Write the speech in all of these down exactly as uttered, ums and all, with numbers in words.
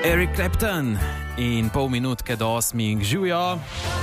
Eric Clapton in pol minutke do osmih živijo.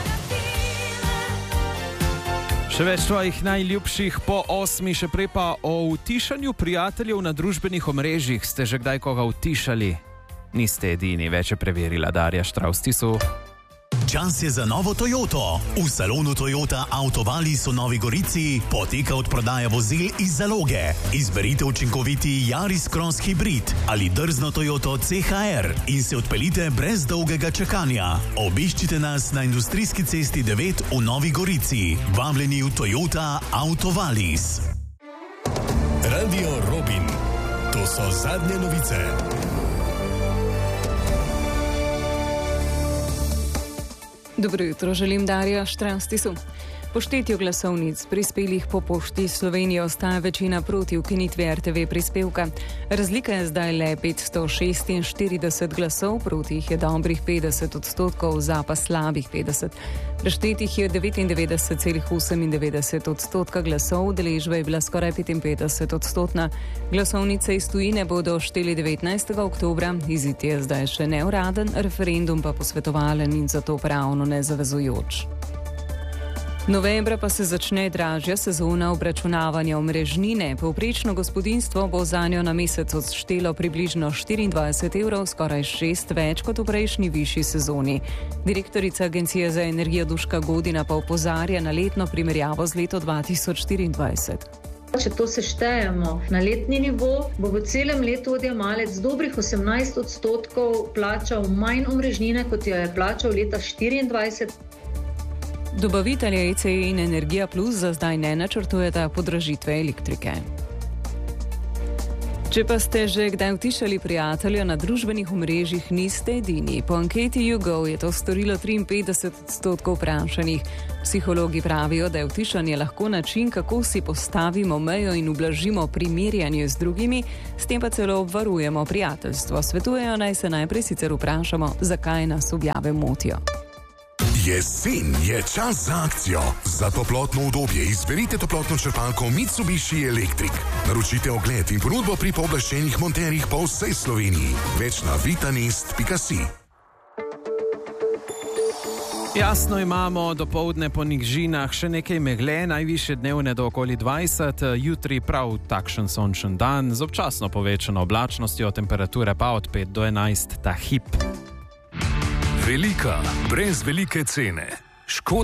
Še več tvojih najljubših po osmi, še prej pa o utišanju prijateljev na družbenih omrežjih. Ste že kdaj koga utišali? Niste edini, več je preverila Darja Štravstisu. Čas je za novo Toyoto. V salonu Toyota Autovalis v Novi Gorici poteka odprodaja vozil iz zaloge. Izberite učinkoviti Yaris Cross Hybrid ali drzno Toyoto C H R in se odpeljite brez dolgega čakanja. Obiščite nas na Industrijski cesti devet v Novi Gorici. Vabljeni v Toyota Autovalis. Radio Robin. To so zadnje novice. Dobro jutro, želim Darja Štravstisu. Po štetju glasovnic prispelih po pošti Slovenije ostaja večina proti ukinitvi R T V prispevka. Razlika je zdaj le petsto šestinštirideset glasov, proti jih je dobrih petdeset odstotkov, za pa slabih petdeset. Preštetih je devetindevetdeset celih osemindevetdeset odstotka glasov, udeležba je bila skoraj petinpetdeset odstotna. Glasovnice iz tujine bodo šteli devetnajstega oktobra, izid je zdaj še neuraden, referendum pa posvetovalen in zato pravno nezavezujoč. Novembra pa se začne dražja sezona obračunavanja omrežnine. Povprečno gospodinjstvo bo zanjo na mesec odštelo približno štiriindvajset evrov, skoraj šest več kot v prejšnji višji sezoni. Direktorica Agencije za energijo Duška Godina pa opozarja na letno primerjavo z leto dva tisoč štiriindvajset. Če to seštejemo na letni nivo, bo v celem letu odjemalec dobrih osemnajst odstotkov plačal manj omrežnine, kot jo je plačal leta štiriindvajset. Dobavitelje E C E in Energija Plus za zdaj ne načrtujeta podražitve elektrike. Če pa ste že kdaj utišali prijatelja na družbenih omrežjih, niste edini. Po anketi YouGo je to storilo triinpetdeset odstotkov vprašanih. Psihologi pravijo, da je utišanje lahko način, kako si postavimo mejo in ublažimo primerjanje z drugimi, s tem pa celo obvarujemo prijateljstvo. Svetujejo, naj se najprej sicer vprašamo, zakaj nas objave motijo. Jesen je čas za akcijo. Za toplotno udobje izberite toplotno črpalko Mitsubishi Electric. Naročite ogled in ponudbo pri pooblaščenih monterjih po vsej Sloveniji. Več na vitanist pika si. Jasno imamo, dopoldne po nižinah še nekaj megle, najvišje dnevne do okoli dvajset, jutri prav takšen sončen dan, z občasno povečano oblačnostjo, temperature pa od pet do enajst ta hip. Velika, brez velike cene. Škoda.